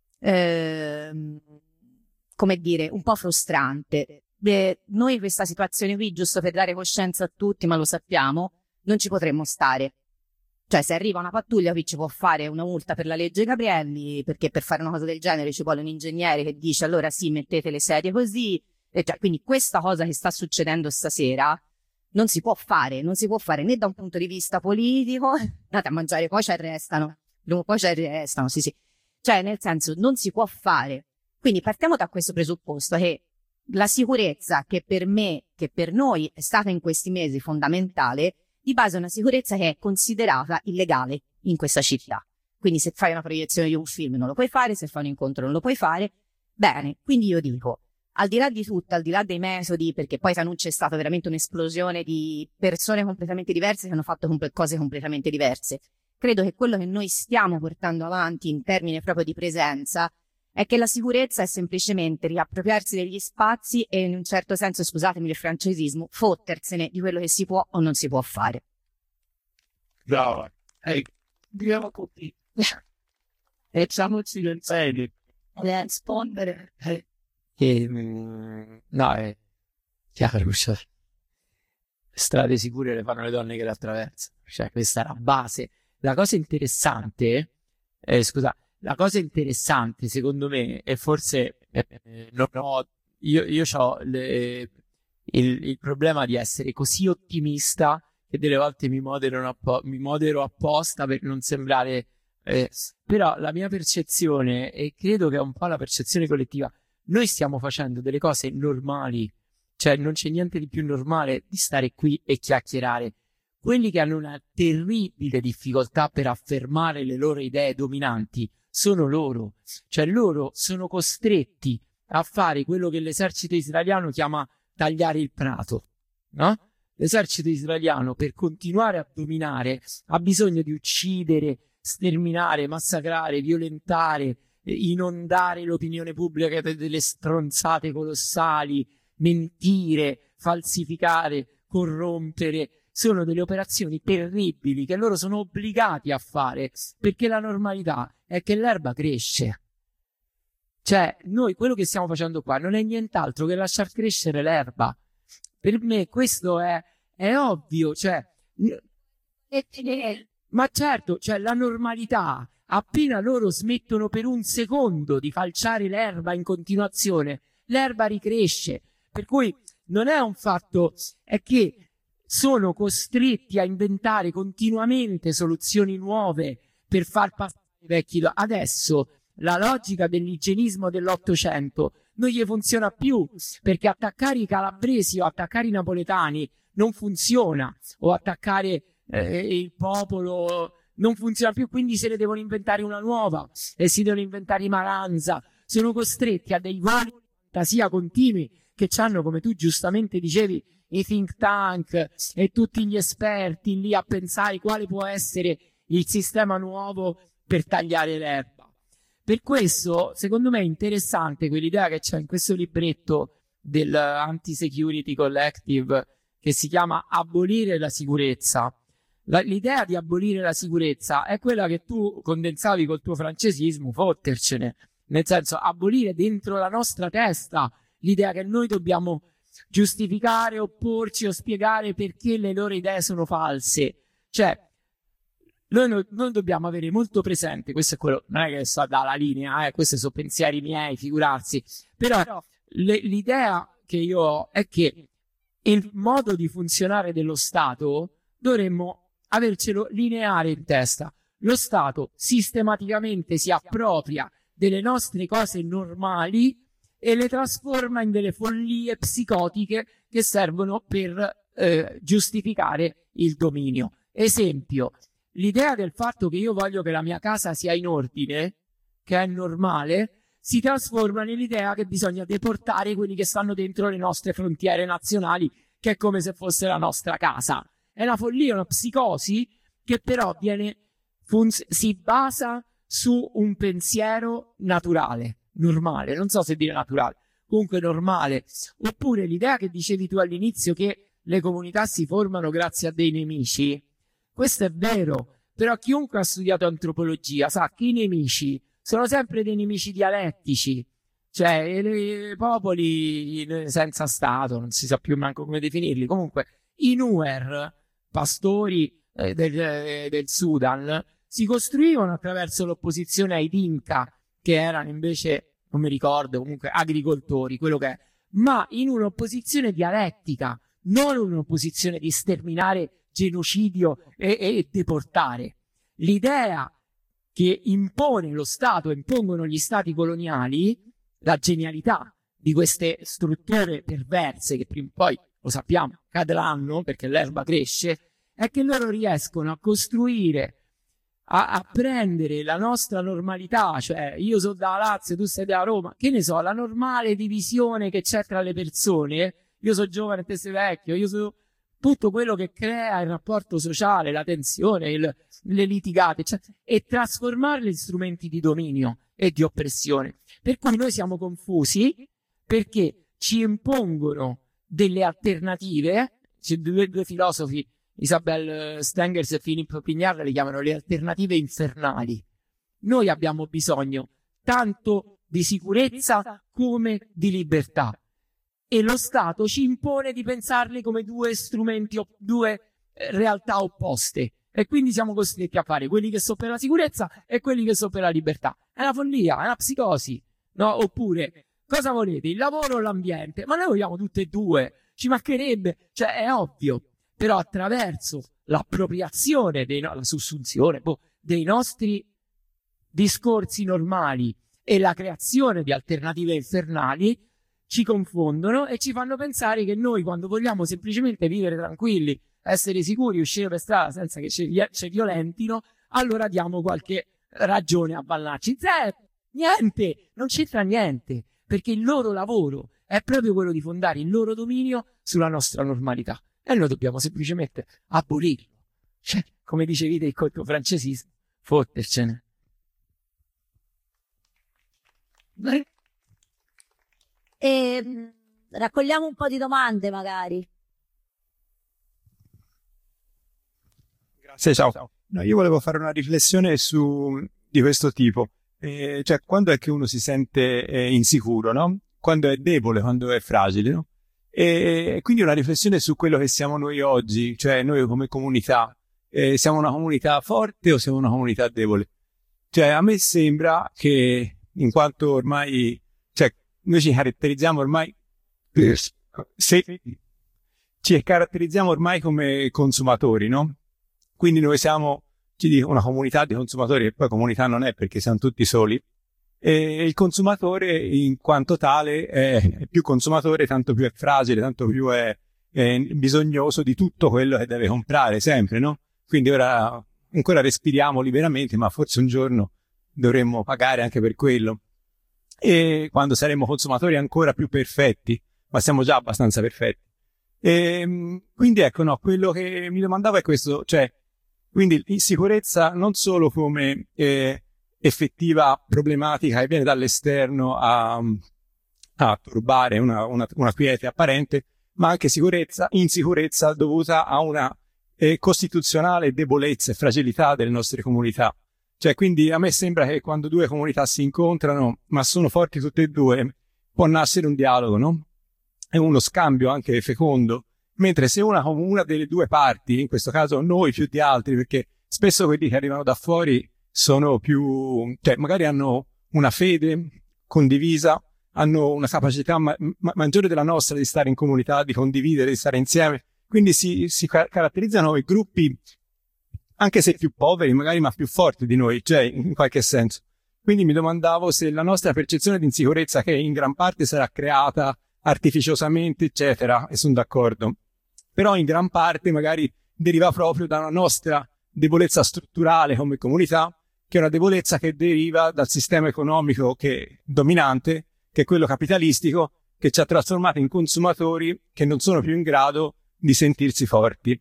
eh, come dire, un po' frustrante. Beh, noi in questa situazione qui, giusto per dare coscienza a tutti, ma lo sappiamo, non ci potremmo stare. Cioè, se arriva una pattuglia qui ci può fare una multa per la legge Gabrielli, perché per fare una cosa del genere ci vuole un ingegnere che dice allora sì, mettete le sedie così. E cioè, quindi questa cosa che sta succedendo stasera non si può fare, non si può fare né da un punto di vista politico, andate a mangiare, poi ci arrestano, poi ci arrestano, sì sì. Cioè, nel senso, non si può fare. Quindi partiamo da questo presupposto che la sicurezza che per me, che per noi è stata in questi mesi fondamentale, di base è una sicurezza che è considerata illegale in questa città. Quindi se fai una proiezione di un film non lo puoi fare, se fai un incontro non lo puoi fare. Bene, quindi io dico, al di là di tutto, al di là dei metodi, perché poi Sanucci è stata veramente un'esplosione di persone completamente diverse che hanno fatto comp- cose completamente diverse. Credo che quello che noi stiamo portando avanti in termini proprio di presenza è che la sicurezza è semplicemente riappropriarsi degli spazi e in un certo senso, scusatemi il francesismo, fottersene di quello che si può o non si può fare. Brava. Ehi, andiamo tutti. E Sanucci nel serio. Rispondere. Che, mm, no, è chiaro, cioè, strade sicure le fanno le donne che le attraversano. Cioè, questa è la base. La cosa interessante, eh, scusa, la cosa interessante secondo me, e forse eh, non ho, io, io ho il, il problema di essere così ottimista che delle volte mi modero, appo- mi modero apposta per non sembrare, eh, però la mia percezione, e credo che è un po' la percezione collettiva, noi stiamo facendo delle cose normali, cioè non c'è niente di più normale di stare qui e chiacchierare. Quelli che hanno una terribile difficoltà per affermare le loro idee dominanti sono loro, cioè loro sono costretti a fare quello che l'esercito israeliano chiama tagliare il prato, no? L'esercito israeliano per continuare a dominare ha bisogno di uccidere, sterminare, massacrare, violentare, inondare l'opinione pubblica delle stronzate colossali, mentire, falsificare, corrompere. Sono delle operazioni terribili che loro sono obbligati a fare perché la normalità è che l'erba cresce. Cioè, noi quello che stiamo facendo qua non è nient'altro che lasciar crescere l'erba. Per me questo è, è ovvio, cioè, ma certo, cioè la normalità, appena loro smettono per un secondo di falciare l'erba in continuazione, l'erba ricresce. Per cui non è un fatto, è che sono costretti a inventare continuamente soluzioni nuove per far passare i vecchi. Adesso la logica dell'igienismo dell'Ottocento non gli funziona più, perché attaccare i calabresi o attaccare i napoletani non funziona, o attaccare eh, il popolo non funziona più, quindi se ne devono inventare una nuova e si devono inventare i Maranza. Sono costretti a dei voli di fantasia continui che hanno, come tu giustamente dicevi, i think tank e tutti gli esperti lì a pensare quale può essere il sistema nuovo per tagliare l'erba. Per questo, secondo me, è interessante quell'idea che c'è in questo libretto del Anti-Security Collective che si chiama Abolire la sicurezza. La, l'idea di abolire la sicurezza è quella che tu condensavi col tuo francesismo, fottercene, nel senso abolire dentro la nostra testa l'idea che noi dobbiamo giustificare, opporci o spiegare perché le loro idee sono false. Cioè, noi non, non dobbiamo avere molto presente, questo è quello, non è che so dalla linea, eh, questi sono pensieri miei, figurarsi, però le, l'idea che io ho è che il modo di funzionare dello Stato dovremmo avercelo lineare in testa. Lo Stato sistematicamente si appropria delle nostre cose normali e le trasforma in delle follie psicotiche che servono per eh, giustificare il dominio. Esempio, l'idea del fatto che io voglio che la mia casa sia in ordine, che è normale, si trasforma nell'idea che bisogna deportare quelli che stanno dentro le nostre frontiere nazionali, che è come se fosse la nostra casa. È una follia, una psicosi che però viene funz- si basa su un pensiero naturale, normale, non so se dire naturale, comunque normale. Oppure l'idea che dicevi tu all'inizio che le comunità si formano grazie a dei nemici, questo è vero, però chiunque ha studiato antropologia sa che i nemici sono sempre dei nemici dialettici, cioè i popoli senza stato, non si sa più manco come definirli, comunque i Nuer, pastori eh, del, eh, del Sudan si costruivano attraverso l'opposizione ai Dinka, che erano invece, non mi ricordo, comunque agricoltori, quello che è, ma in un'opposizione dialettica, non un'opposizione di sterminare, genocidio e, e deportare. L'idea che impone lo Stato, impongono gli stati coloniali, la genialità di queste strutture perverse, che prima o poi, lo sappiamo, cadranno perché l'erba cresce, è che loro riescono a costruire, a, a prendere la nostra normalità, cioè io sono da Lazio, tu sei da Roma, che ne so, la normale divisione che c'è tra le persone, io sono giovane e te sei vecchio, io sono tutto quello che crea il rapporto sociale, la tensione, il, le litigate, cioè, e trasformarli in strumenti di dominio e di oppressione. Per cui noi siamo confusi perché ci impongono delle alternative, c'è due, due filosofi, Isabel Stengers e Philippe Pignard, le chiamano le alternative infernali. Noi abbiamo bisogno tanto di sicurezza come di libertà. E lo Stato ci impone di pensarli come due strumenti, due eh, realtà opposte. E quindi siamo costretti a fare quelli che sono per la sicurezza e quelli che sono per la libertà. È una follia, è una psicosi, no? Oppure, cosa volete, il lavoro o l'ambiente? Ma noi vogliamo tutte e due, ci mancherebbe, cioè è ovvio. Però attraverso l'appropriazione, dei no- la sussunzione boh, dei nostri discorsi normali e la creazione di alternative infernali, ci confondono e ci fanno pensare che noi, quando vogliamo semplicemente vivere tranquilli, essere sicuri, uscire per strada senza che ci, ci violentino, allora diamo qualche ragione a Vannacci. Zero, niente, non c'entra niente, perché il loro lavoro è proprio quello di fondare il loro dominio sulla nostra normalità. E noi dobbiamo semplicemente abolirlo. Cioè, come dicevi te col tuo francesismo, fottercene. E mh, raccogliamo un po' di domande, magari. Grazie, ciao. No, io volevo fare una riflessione su di questo tipo. Eh, cioè, quando è che uno si sente eh, insicuro, no? Quando è debole, quando è fragile, no? E quindi una riflessione su quello che siamo noi oggi, cioè noi come comunità. Eh, siamo una comunità forte o siamo una comunità debole? Cioè, a me sembra che, in quanto ormai, cioè, noi ci caratterizziamo ormai, se, ci caratterizziamo ormai come consumatori, no? Quindi noi siamo, ci dico, una comunità di consumatori, e poi comunità non è perché siamo tutti soli. E il consumatore in quanto tale è, è più consumatore, tanto più è fragile, tanto più è, è bisognoso di tutto quello che deve comprare sempre, no? Quindi ora ancora respiriamo liberamente, ma forse un giorno dovremmo pagare anche per quello. E quando saremo consumatori ancora più perfetti, ma siamo già abbastanza perfetti. E quindi ecco, no, quello che mi domandavo è questo, cioè, quindi insicurezza non solo come eh, effettiva problematica che viene dall'esterno a, a turbare una, una, una quiete apparente, ma anche sicurezza, insicurezza dovuta a una eh, costituzionale debolezza e fragilità delle nostre comunità. Cioè, quindi a me sembra che quando due comunità si incontrano, ma sono forti tutte e due, può nascere un dialogo, no? È uno scambio anche fecondo. Mentre se una, una delle due parti, in questo caso noi più di altri, perché spesso quelli che arrivano da fuori sono più, cioè magari hanno una fede condivisa, hanno una capacità ma- ma- maggiore della nostra di stare in comunità, di condividere, di stare insieme. Quindi si, si car- caratterizzano i gruppi, anche se più poveri, magari, ma più forti di noi, cioè in qualche senso. Quindi mi domandavo se la nostra percezione di insicurezza, che in gran parte sarà creata artificiosamente, eccetera, e sono d'accordo, però in gran parte magari deriva proprio da una nostra debolezza strutturale come comunità, che è una debolezza che deriva dal sistema economico che dominante, che è quello capitalistico, che ci ha trasformato in consumatori che non sono più in grado di sentirsi forti.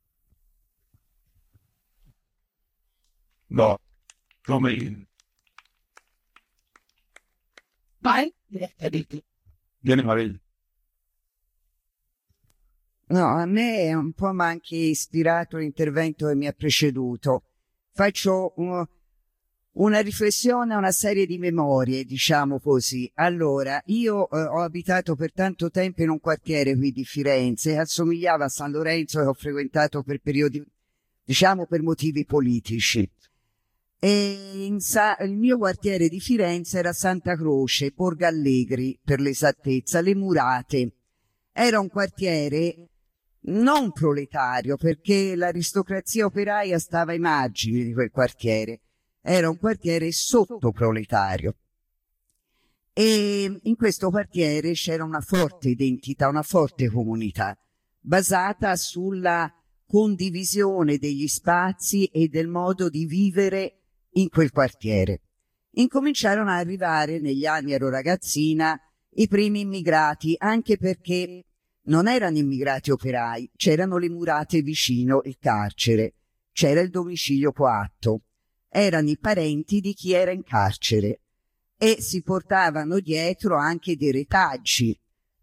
No, come Vai. viene Maria. No, a me un po' mi ha anche ispirato l'intervento che mi ha preceduto. Faccio un, una riflessione a una serie di memorie, diciamo così. Allora, io eh, ho abitato per tanto tempo in un quartiere qui di Firenze, assomigliava a San Lorenzo, che ho frequentato per periodi diciamo per motivi politici. E in Sa- il mio quartiere di Firenze era Santa Croce, Borgo Allegri per l'esattezza, Le Murate. Era un quartiere non proletario, perché l'aristocrazia operaia stava ai margini di quel quartiere. Era un quartiere sottoproletario. E in questo quartiere c'era una forte identità, una forte comunità, basata sulla condivisione degli spazi e del modo di vivere in quel quartiere. Incominciarono a arrivare, negli anni ero ragazzina, i primi immigrati, anche perché non erano immigrati operai, c'erano le murate vicino il carcere, c'era il domicilio coatto, erano i parenti di chi era in carcere e si portavano dietro anche dei retaggi,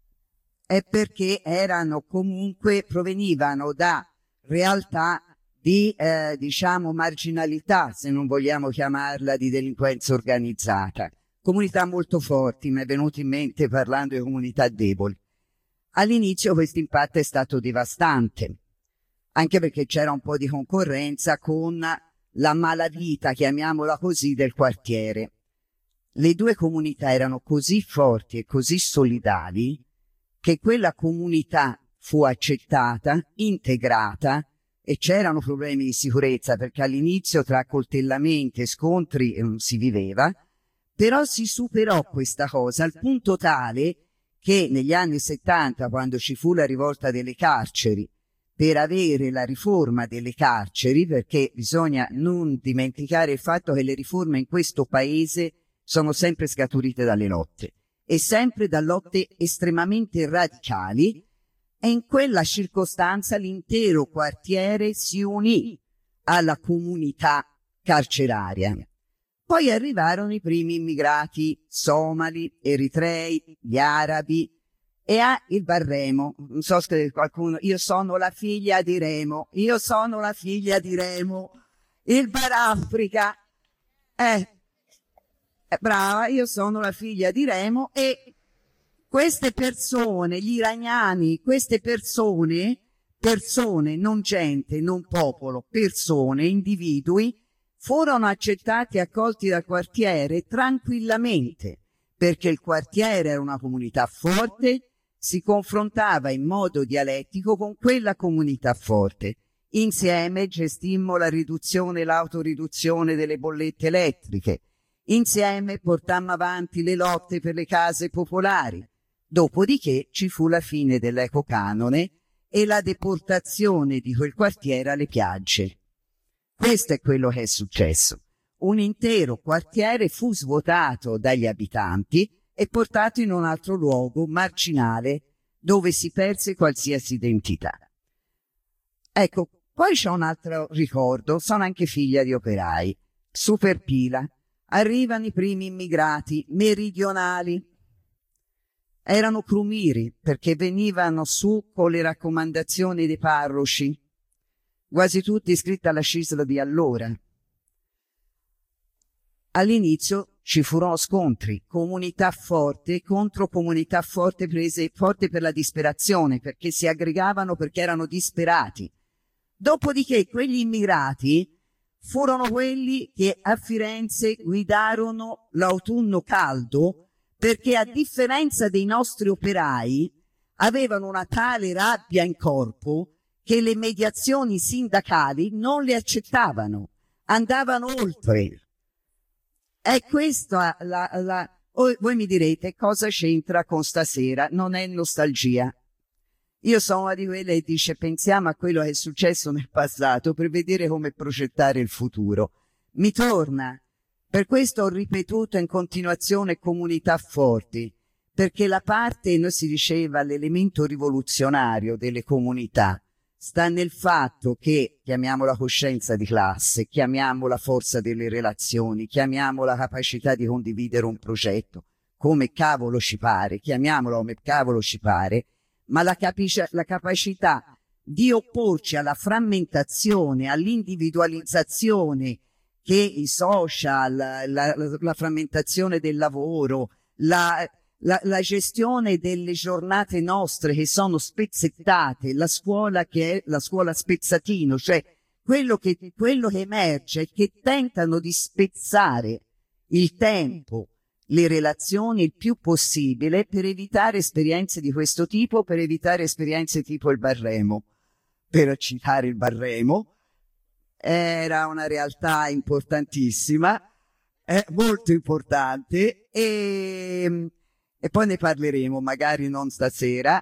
è perché erano comunque, provenivano da realtà di, eh, diciamo, marginalità, se non vogliamo chiamarla di delinquenza organizzata. Comunità molto forti, mi è venuto in mente parlando di comunità deboli. All'inizio questo impatto è stato devastante, anche perché c'era un po' di concorrenza con la malavita, chiamiamola così, del quartiere. Le due comunità erano così forti e così solidali che quella comunità fu accettata, integrata, e c'erano problemi di sicurezza perché all'inizio tra accoltellamenti e scontri non si viveva, però si superò questa cosa al punto tale che negli anni settanta, quando ci fu la rivolta delle carceri, per avere la riforma delle carceri, perché bisogna non dimenticare il fatto che le riforme in questo paese sono sempre scaturite dalle lotte, e sempre da lotte estremamente radicali, e in quella circostanza l'intero quartiere si unì alla comunità carceraria. Poi arrivarono i primi immigrati somali, eritrei, gli arabi e a il Barremo. Non so se qualcuno, io sono la figlia di Remo, io sono la figlia di Remo, il Barafrica, eh, eh, brava, io sono la figlia di Remo e queste persone, gli iraniani, queste persone, persone, non gente, non popolo, persone, individui, furono accettati e accolti dal quartiere tranquillamente, perché il quartiere era una comunità forte, si confrontava in modo dialettico con quella comunità forte. Insieme gestimmo la riduzione e l'autoriduzione delle bollette elettriche. Insieme portammo avanti le lotte per le case popolari. Dopodiché ci fu la fine dell'ecocanone e la deportazione di quel quartiere alle piagge. Questo è quello che è successo. Un intero quartiere fu svuotato dagli abitanti e portato in un altro luogo marginale dove si perse qualsiasi identità. Ecco, poi c'è un altro ricordo, sono anche figlia di operai. Super Pila, arrivano i primi immigrati meridionali. Erano crumiri perché venivano su con le raccomandazioni dei parroci, quasi tutti iscritti alla Cisla di allora. All'inizio ci furono scontri, comunità forte contro comunità forte prese forte per la disperazione, perché si aggregavano perché erano disperati. Dopodiché quegli immigrati furono quelli che a Firenze guidarono l'autunno caldo, perché a differenza dei nostri operai avevano una tale rabbia in corpo che le mediazioni sindacali non le accettavano, andavano oltre. È questa la, la... Oh, voi mi direte cosa c'entra con stasera? Non è nostalgia. Io sono una di quelle che dice pensiamo a quello che è successo nel passato per vedere come progettare il futuro. Mi torna. Per questo ho ripetuto in continuazione comunità forti, perché la parte, noi si diceva, l'elemento rivoluzionario delle comunità sta nel fatto che, chiamiamola coscienza di classe, chiamiamola forza delle relazioni, chiamiamola capacità di condividere un progetto, come cavolo ci pare, chiamiamola come cavolo ci pare, ma la, capic- la capacità di opporci alla frammentazione, all'individualizzazione che i social, la, la, la frammentazione del lavoro, la, la, la gestione delle giornate nostre che sono spezzettate, la scuola che è la scuola spezzatino, cioè quello che, quello che emerge è che tentano di spezzare il tempo, le relazioni il più possibile per evitare esperienze di questo tipo, per evitare esperienze tipo il Barremo. Per citare il Barremo, era una realtà importantissima, eh, molto importante, e, e poi ne parleremo, magari non stasera.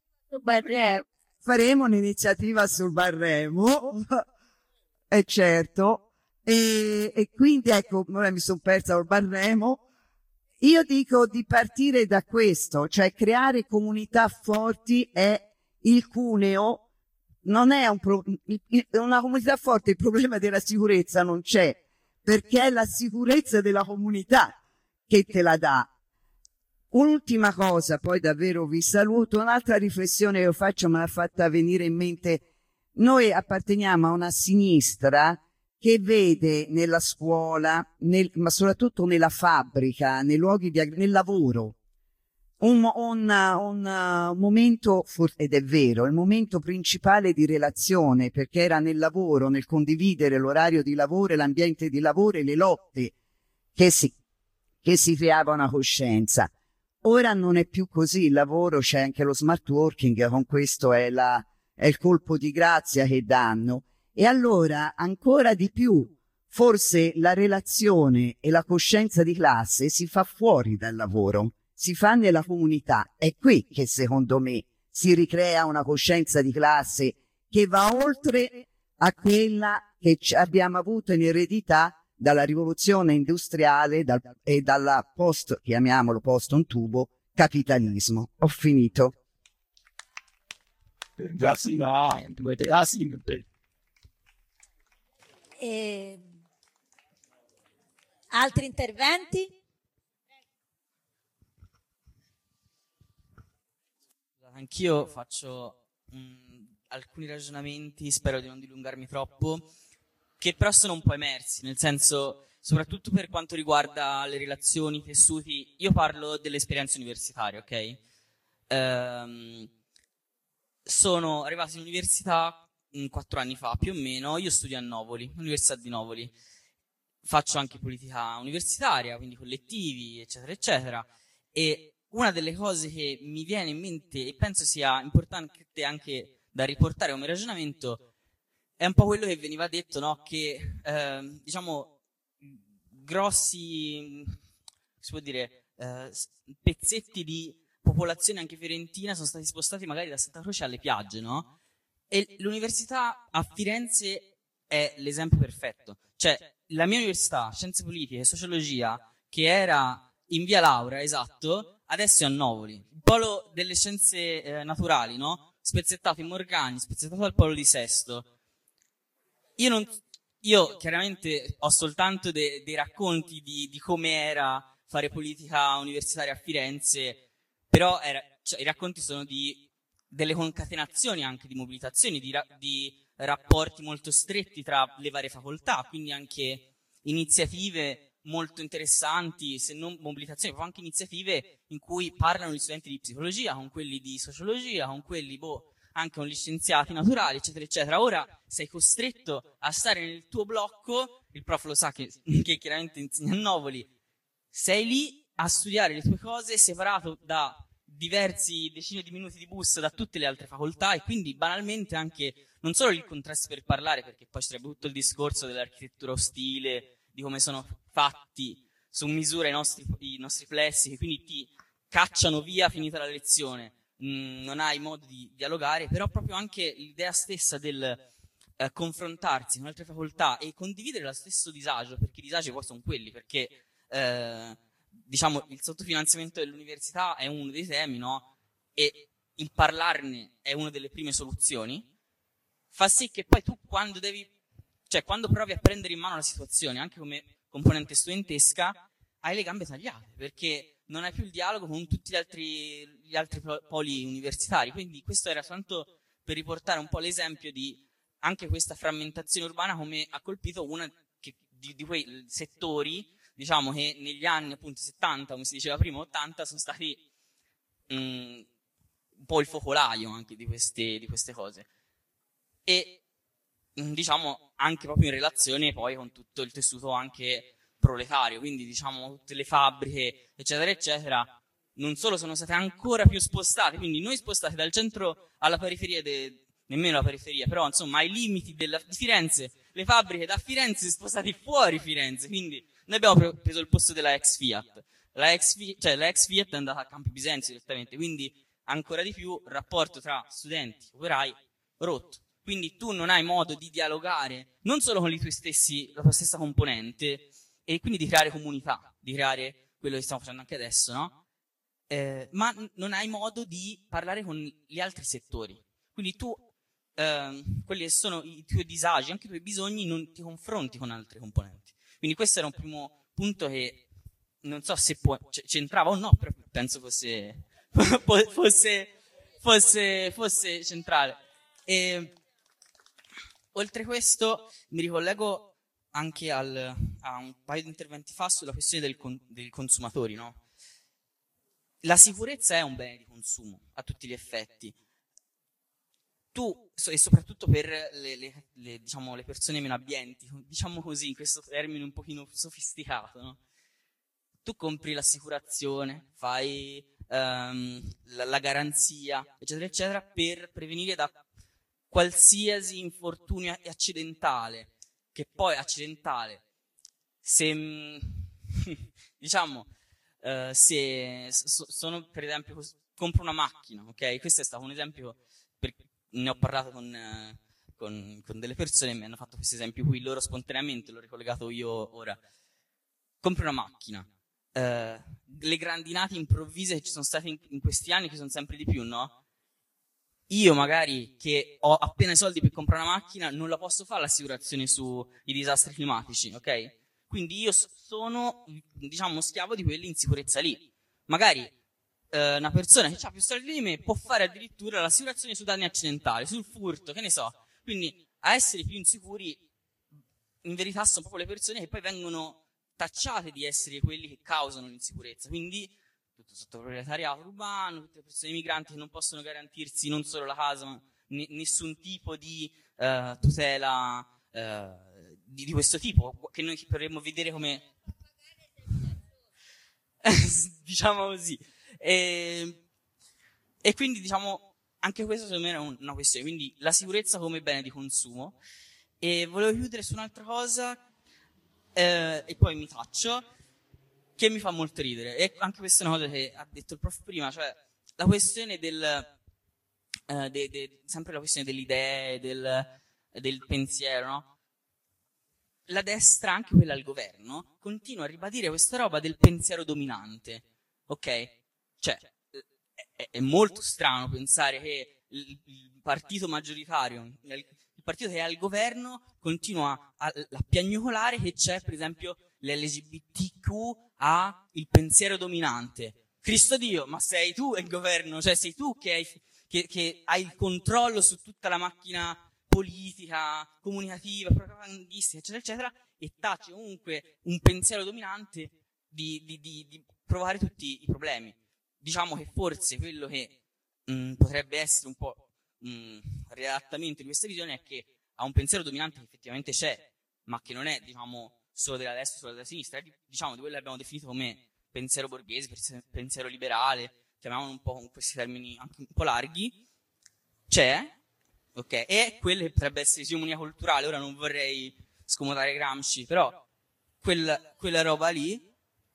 Faremo un'iniziativa sul Barremo, è certo, e, e quindi ecco, ora mi sono persa il Barremo. Io dico di partire da questo, cioè creare comunità forti è il cuneo, non è un pro- una comunità forte, il problema della sicurezza non c'è, perché è la sicurezza della comunità che te la dà. Un'ultima cosa, poi davvero vi saluto, un'altra riflessione che io faccio me l'ha fatta venire in mente. Noi apparteniamo a una sinistra che vede nella scuola, nel, ma soprattutto nella fabbrica, nei luoghi di, nel lavoro, un, un, un, un momento, ed è vero, il momento principale di relazione, perché era nel lavoro, nel condividere l'orario di lavoro e l'ambiente di lavoro e le lotte che si, che si creava una coscienza. Ora non è più così, il lavoro, c'è anche lo smart working, con questo è, la, è il colpo di grazia che danno. E allora, ancora di più, forse la relazione e la coscienza di classe si fa fuori dal lavoro, si fa nella comunità. È qui che, secondo me, si ricrea una coscienza di classe che va oltre a quella che abbiamo avuto in eredità dalla rivoluzione industriale dal, e dalla post, chiamiamolo post un tubo, capitalismo. Ho finito. E... altri interventi? Anch'io faccio mh, alcuni ragionamenti, spero di non dilungarmi troppo, che però sono un po' emersi, nel senso, soprattutto per quanto riguarda le relazioni, i tessuti. Io parlo dell'esperienza universitaria, ok? Ehm, sono arrivato in università quattro anni fa più o meno. Io studio a Novoli, Università di Novoli, faccio anche politica universitaria, quindi collettivi eccetera eccetera, e una delle cose che mi viene in mente e penso sia importante anche da riportare come ragionamento è un po' quello che veniva detto, no? Che eh, diciamo grossi, si può dire, eh, pezzetti di popolazione anche fiorentina sono stati spostati magari da Santa Croce alle piagge, no? E l'università a Firenze è l'esempio perfetto. Cioè, la mia università, Scienze Politiche e Sociologia, che era in via Laurea, esatto, adesso è a Novoli. Il polo delle scienze eh, naturali, no? Spezzettato in Morgagni, spezzettato al polo di Sesto. Io, non, io chiaramente ho soltanto de, dei racconti di, di come era fare politica universitaria a Firenze, però era, cioè, i racconti sono di delle concatenazioni anche di mobilitazioni, di, ra di rapporti molto stretti tra le varie facoltà, quindi anche iniziative molto interessanti, se non mobilitazioni, ma anche iniziative in cui parlano gli studenti di psicologia con quelli di sociologia, con quelli, boh, anche con gli scienziati naturali, eccetera, eccetera. Ora sei costretto a stare nel tuo blocco, il prof lo sa che, che chiaramente insegna a Novoli, sei lì a studiare le tue cose separato da diversi decine di minuti di bus da tutte le altre facoltà, e quindi banalmente anche non solo il contrasto per parlare, perché poi ci sarebbe tutto il discorso dell'architettura ostile, di come sono fatti su misura i nostri, i nostri plessi, che quindi ti cacciano via finita la lezione, mm, non hai modo di dialogare, però proprio anche l'idea stessa del eh, confrontarsi con altre facoltà e condividere lo stesso disagio, perché i disagi poi sono quelli, perché eh, diciamo il sottofinanziamento dell'università è uno dei temi, no? E il parlarne è una delle prime soluzioni, fa sì che poi tu quando devi, cioè quando provi a prendere in mano la situazione, anche come componente studentesca, hai le gambe tagliate, perché non hai più il dialogo con tutti gli altri, gli altri poli universitari. Quindi questo era soltanto per riportare un po' l'esempio di anche questa frammentazione urbana come ha colpito una che, di, di quei settori, diciamo, che negli anni appunto settanta, come si diceva prima, ottanta, sono stati mh, un po' il focolaio anche di queste, di queste cose. E mh, diciamo anche proprio in relazione poi con tutto il tessuto anche proletario, quindi diciamo tutte le fabbriche, eccetera, eccetera, non solo sono state ancora più spostate, quindi noi spostati dal centro alla periferia, de, nemmeno la periferia, però insomma ai limiti della, di Firenze, le fabbriche da Firenze spostati fuori Firenze, quindi noi abbiamo pre- preso il posto della ex Fiat, la ex, cioè, la ex Fiat è andata a Campi Bisenzio direttamente, quindi ancora di più il rapporto tra studenti e operai rotto. Quindi tu non hai modo di dialogare non solo con i tuoi stessi, la tua stessa componente, e quindi di creare comunità, di creare quello che stiamo facendo anche adesso, no? Eh, ma n- non hai modo di parlare con gli altri settori. Quindi tu, eh, quelli che sono i tuoi disagi, anche i tuoi bisogni, non ti confronti con altri componenti. Quindi questo era un primo punto che non so se può, c- c'entrava o no, però penso fosse, fosse, fosse, fosse centrale. E, oltre questo, mi ricollego anche al, a un paio di interventi fa sulla questione del con, dei consumatori, no? La sicurezza è un bene di consumo a tutti gli effetti. Tu, e soprattutto per le, le, le, diciamo, le persone meno abbienti, diciamo così, in questo termine un pochino sofisticato, no? Tu compri l'assicurazione, fai um, la, la garanzia, eccetera, eccetera, per prevenire da qualsiasi infortunio accidentale, che poi accidentale, se, diciamo, uh, se so, sono, per esempio, compro una macchina, ok? Questo è stato un esempio, per, ne ho parlato con, uh, con, con delle persone e mi hanno fatto questo esempio qui, loro spontaneamente, l'ho ricollegato io ora. Compri una macchina, uh, le grandinate improvvise che ci sono state in, in questi anni, che sono sempre di più, no? Io magari che ho appena i soldi per comprare una macchina non la posso fare l'assicurazione sui disastri climatici, ok? Quindi io sono, diciamo, schiavo di quell'insicurezza lì. Magari eh, una persona che ha più soldi di me può fare addirittura l'assicurazione su danni accidentali, sul furto, che ne so. Quindi a essere più insicuri in verità sono proprio le persone che poi vengono tacciate di essere quelli che causano l'insicurezza. Quindi tutto sotto proletariato urbano, tutte le persone migranti che non possono garantirsi non solo la casa, ma n- nessun tipo di uh, tutela uh, di, di questo tipo, che noi potremmo vedere come diciamo così. E, e quindi diciamo anche questo secondo me è un, una questione, quindi la sicurezza come bene di consumo. E volevo chiudere su un'altra cosa eh, e poi mi taccio, che mi fa molto ridere, e anche questa è una cosa che ha detto il prof prima, cioè la questione del eh, de, de, sempre la questione delle idee, del, del pensiero, no? La destra, anche quella al governo, continua a ribadire questa roba del pensiero dominante, ok? Cioè è, è molto strano pensare che il, il partito maggioritario, il, il partito che è al governo, continua a, a piagnucolare che c'è per esempio l'L G B T Q ha il pensiero dominante. Cristo Dio, ma sei tu il governo, cioè sei tu che hai, che, che hai il controllo su tutta la macchina politica, comunicativa, propagandistica, eccetera, eccetera, e taci comunque un pensiero dominante di, di, di, di provare tutti i problemi. Diciamo che forse quello che mh, potrebbe essere un po' mh, redattamento di questa visione è che ha un pensiero dominante che effettivamente c'è, ma che non è, diciamo, solo della destra o solo della sinistra, è, diciamo, di quello che abbiamo definito come pensiero borghese, pensiero liberale, chiamiamolo un po' con questi termini anche un po' larghi, c'è, ok, e quello che potrebbe essere egemonia culturale. Ora non vorrei scomodare Gramsci, però quella, quella roba lì,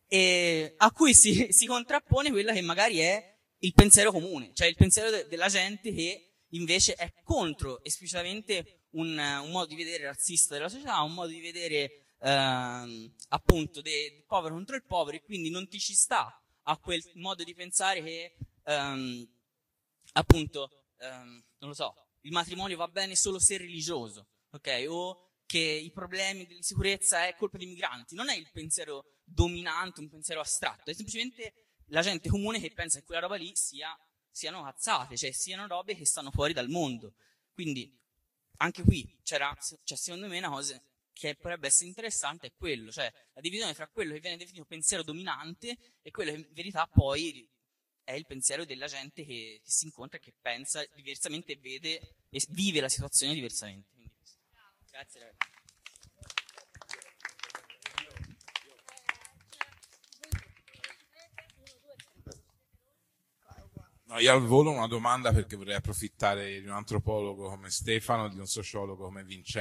e a cui si, si contrappone quella che magari è il pensiero comune, cioè il pensiero de- della gente che invece è contro esplicitamente un, un modo di vedere razzista della società, un modo di vedere ehm, appunto del povero contro il povero, e quindi non ti ci sta a quel modo di pensare che ehm, appunto ehm, non lo so, il matrimonio va bene solo se religioso, ok? O che i problemi di sicurezza è colpa dei migranti. Non è il pensiero dominante, un pensiero astratto, è semplicemente la gente comune che pensa che quella roba lì sia, siano cazzate, cioè siano robe che stanno fuori dal mondo. Quindi anche qui c'era, cioè, secondo me una cosa che potrebbe essere interessante è quello, cioè la divisione tra quello che viene definito pensiero dominante e quello che in verità poi è il pensiero della gente che, che si incontra e che pensa diversamente e vede e vive la situazione diversamente. Quindi, Grazie ragazzi. No, io al volo una domanda perché vorrei approfittare di un antropologo come Stefano e di un sociologo come Vincenzo.